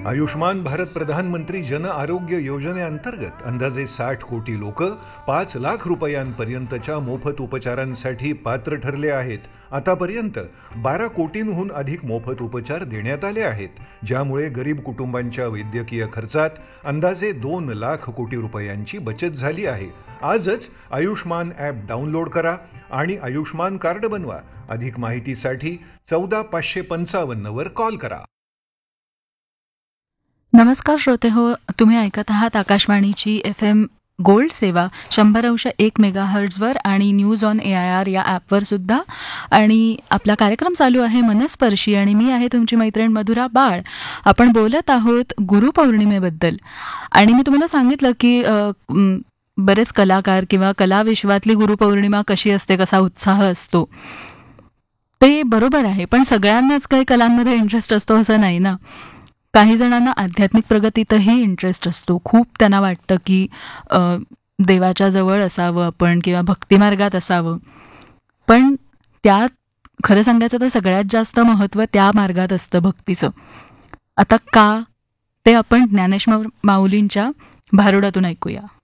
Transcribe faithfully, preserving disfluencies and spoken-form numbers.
आयुष्मान भारत प्रधानमंत्री जन आरोग्य योजनेअंतर्गत अंदाजे साठ कोटी लोक पाच लाख रुपयांपर्यंतच्या मोफत उपचारांसाठी पात्र ठरले आहेत. आतापर्यंत बारा कोटींहून अधिक मोफत उपचार देण्यात आले आहेत, ज्यामुळे गरीब कुटुंबांच्या वैद्यकीय खर्चात अंदाजे दोन लाख कोटी रुपयांची बचत झाली आहे. आजच आयुष्मान ॲप डाउनलोड करा आणि आयुष्मान कार्ड बनवा. अधिक माहितीसाठी चौदा पाचशे पंचावन्न वर कॉल करा. नमस्कार श्रोते हो, तुम्ही ऐकत आहात आकाशवाणीची एफ एम गोल्ड सेवा शंभर अंश एक मेगा हर्ट्झवर आणि news on A I R या ॲपवर सुद्धा. आणि आपला कार्यक्रम चालू आहे मनस्पर्शी आणि मी आहे तुमची मैत्रीण मधुरा बाळ. आपण बोलत आहोत गुरुपौर्णिमेबद्दल. आणि मी तुम्हाला सांगितलं की बरेच कलाकार किंवा कलाविश्वातली गुरुपौर्णिमा कशी असते, कसा उत्साह असतो, ते बरोबर आहे. पण सगळ्यांनाच काही कलांमध्ये इंटरेस्ट असतो असं नाही ना. काही जणांना आध्यात्मिक प्रगतीतही इंटरेस्ट असतो. खूप त्यांना वाटतं की देवाच्या जवळ असावं आपण किंवा भक्तिमार्गात असावं. पण त्यात खरं सांगायचं तर सगळ्यात जास्त महत्त्व त्या मार्गात असतं, भक्तीचं. आता का, ते आपण ज्ञानेश्वर माऊलींच्या भारुडातून ऐकूया.